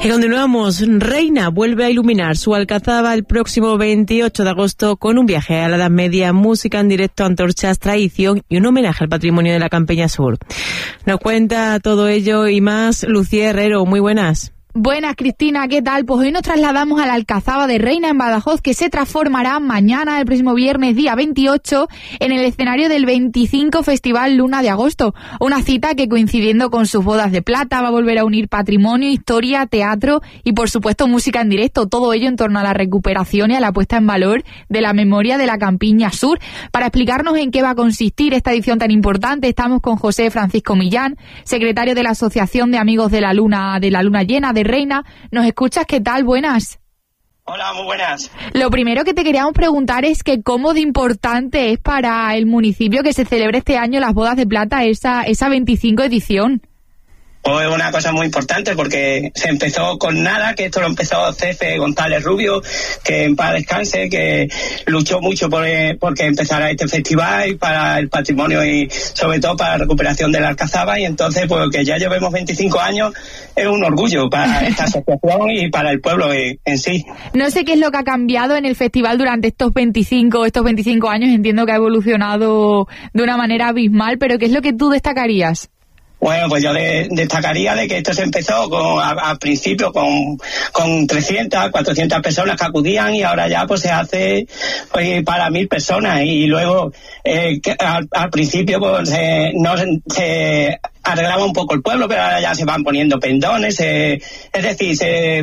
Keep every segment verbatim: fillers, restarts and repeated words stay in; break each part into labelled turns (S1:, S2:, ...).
S1: Y continuamos. Reina vuelve a iluminar su alcazaba el próximo veintiocho de agosto con un viaje a la Edad Media, música en directo, antorchas, tradición y un homenaje al patrimonio de la Campiña Sur. Nos cuenta todo ello y más Lucía Herrero. Muy buenas.
S2: Buenas, Cristina, ¿qué tal? Pues hoy nos trasladamos a la Alcazaba de Reina en Badajoz, que se transformará mañana, el próximo viernes, día veintiocho, en el escenario del veinticinco Festival Luna de Agosto. Una cita que, coincidiendo con sus bodas de plata, va a volver a unir patrimonio, historia, teatro y, por supuesto, música en directo. Todo ello en torno a la recuperación y a la puesta en valor de la memoria de la Campiña Sur. Para explicarnos en qué va a consistir esta edición tan importante, estamos con José Francisco Millán, secretario de la Asociación de Amigos de la Luna, de la Luna Llena de Reina. ¿Nos escuchas? ¿Qué tal? Buenas.
S3: Hola, muy buenas.
S2: Lo primero que te queríamos preguntar es que cómo de importante es para el municipio que se celebre este año las bodas de plata, esa, esa veinticinco edición.
S3: Pues una cosa muy importante porque se empezó con nada, que esto lo empezó Cefe González Rubio, que en paz descanse, que luchó mucho por porque empezara este festival y para el patrimonio y sobre todo para la recuperación de la Alcazaba, y entonces pues que ya llevemos veinticinco años es un orgullo para esta asociación y para el pueblo en sí.
S2: No sé qué es lo que ha cambiado en el festival durante estos veinticinco, estos veinticinco años, entiendo que ha evolucionado de una manera abismal, pero ¿qué es lo que tú destacarías?
S3: Bueno, pues yo de, destacaría de que esto se empezó con, al principio con, con trescientas, cuatrocientas personas que acudían, y ahora ya pues se hace pues, para mil personas, y luego eh, que al, al principio pues eh, no se arreglaba un poco el pueblo, pero ahora ya se van poniendo pendones, eh, es decir, se...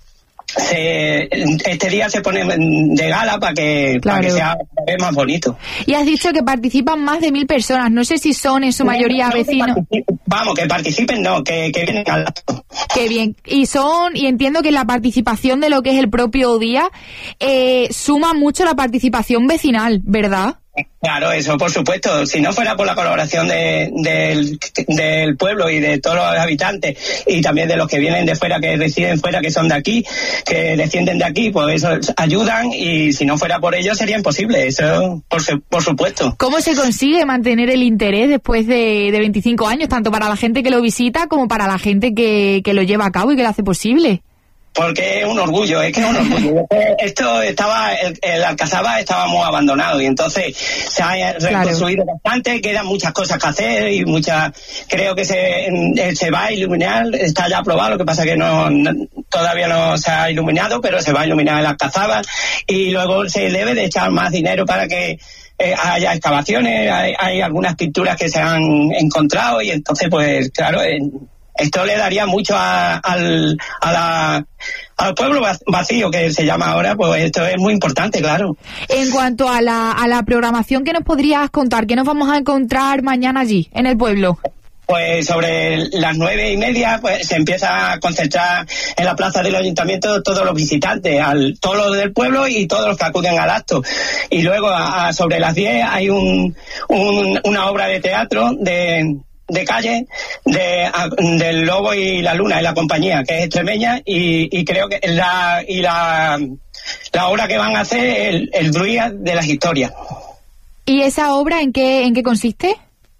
S3: Se, este día se pone de gala para que, claro, para que sea más bonito.
S2: Y has dicho que participan más de mil personas, no sé si son en su mayoría no, no, vecinos.
S3: Que vamos, que participen no, que, que vienen al acto.
S2: Qué bien. Y son, y entiendo que la participación de lo que es el propio día eh, suma mucho la participación vecinal, ¿verdad?
S3: Claro, eso por supuesto. Si no fuera por la colaboración de, de, del pueblo y de todos los habitantes, y también de los que vienen de fuera, que residen fuera, que son de aquí, que descienden de aquí, pues eso ayudan, y si no fuera por ellos sería imposible, eso por, por supuesto.
S2: ¿Cómo se consigue mantener el interés después de, de veinticinco años, tanto para la gente que lo visita como para la gente que, que lo lleva a cabo y que lo hace posible?
S3: Porque es un orgullo, es que es un orgullo. Esto estaba, el, el Alcazaba estaba muy abandonado, y entonces se ha reconstruido claro. bastante, quedan muchas cosas que hacer y muchas, creo que se, se va a iluminar, está ya aprobado, lo que pasa que no, no todavía no se ha iluminado, pero se va a iluminar el Alcazaba, y luego se debe de echar más dinero para que eh, haya excavaciones, hay, hay algunas pinturas que se han encontrado, y entonces pues claro, eh, esto le daría mucho a, al, a la, al pueblo vacío, que se llama ahora, pues esto es muy importante, claro.
S2: En cuanto a la, a la programación, ¿qué nos podrías contar? ¿Qué nos vamos a encontrar mañana allí, en el pueblo?
S3: Pues sobre las nueve y media pues se empieza a concentrar en la plaza del ayuntamiento todos los visitantes, al, todos los del pueblo y todos los que acuden al acto. Y luego a, a sobre las diez hay un, un, una obra de teatro de... de calle de a, del Lobo y la Luna, en la compañía, que es extremeña, y, y creo que la y la la obra que van a hacer es el, el Druida de las historias.
S2: ¿Y esa obra en qué en qué consiste?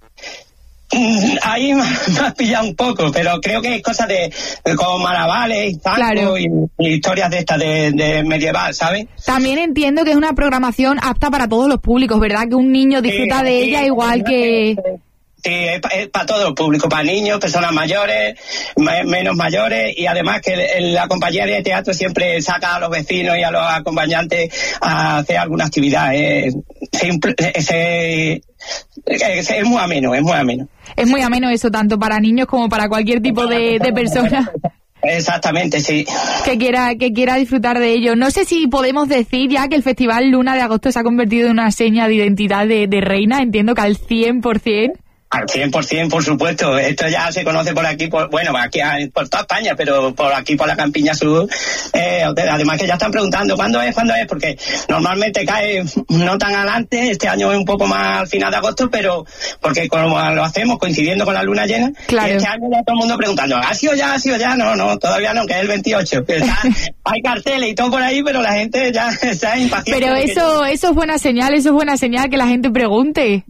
S3: Ahí me has pillado un poco, pero creo que es cosa de, de como maravales,
S2: claro.
S3: y, y historias de estas de, de medieval, ¿sabes?
S2: También entiendo que es una programación apta para todos los públicos, ¿verdad? Que un niño disfruta sí, de sí, ella igual que...
S3: Sí, es, es para todo el público, para niños, personas mayores, me, menos mayores, y además que el, la compañía de teatro siempre saca a los vecinos y a los acompañantes a hacer alguna actividad. Es, es, es, es, es muy ameno, es muy ameno.
S2: Es muy ameno eso, tanto para niños como para cualquier tipo de, de persona.
S3: Exactamente, sí.
S2: Que quiera, que quiera disfrutar de ello. No sé si podemos decir ya que el Festival Luna de Agosto se ha convertido en una seña de identidad de, de Reina, entiendo que al cien por ciento.
S3: Al cien por ciento, por supuesto. Esto ya se conoce por aquí, por, bueno, aquí por toda España, pero por aquí, por la Campiña Sur. Eh, además que ya están preguntando cuándo es, cuándo es, porque normalmente cae no tan adelante. Este año es un poco más al final de agosto, pero porque como lo hacemos coincidiendo con la luna llena,
S2: claro.
S3: Este año ya todo el mundo preguntando, ¿ha sido ya, ha sido ya? No, no, todavía no, que es el veintiocho. Está, hay carteles y todo por ahí, pero la gente ya está impaciente.
S2: Pero eso, eso es buena señal, eso es buena señal que la gente pregunte.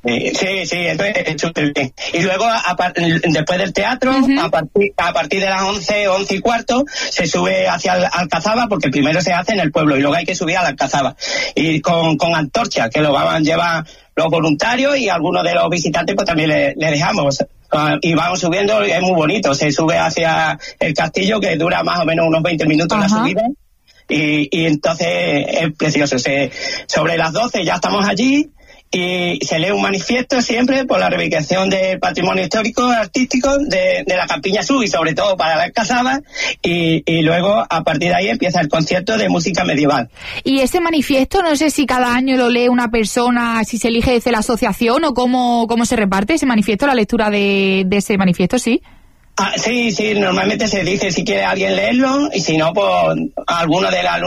S3: Sí, sí, eso es súper bien. Y luego, a, a, después del teatro, uh-huh. a, partir, a partir de las once, once y cuarto, se sube hacia Al- Alcazaba, porque primero se hace en el pueblo y luego hay que subir a la Alcazaba. Y con, con antorcha, que lo van a llevar los voluntarios y algunos de los visitantes, pues también le, le dejamos. Y vamos subiendo, es muy bonito. Se sube hacia el castillo, que dura más o menos unos veinte minutos uh-huh. la subida. Y, y entonces es precioso. Se, sobre las doce ya estamos allí. Y se lee un manifiesto siempre por la reivindicación del patrimonio histórico artístico de, de la Campiña Sur y sobre todo para la Alcazaba, y, y luego a partir de ahí empieza el concierto de música medieval.
S2: Y ese manifiesto, no sé si cada año lo lee una persona, si se elige desde la asociación o cómo, cómo se reparte ese manifiesto, la lectura de, de ese manifiesto, ¿sí?
S3: Ah, sí, sí, normalmente se dice si quiere alguien leerlo y si no, pues alguno de la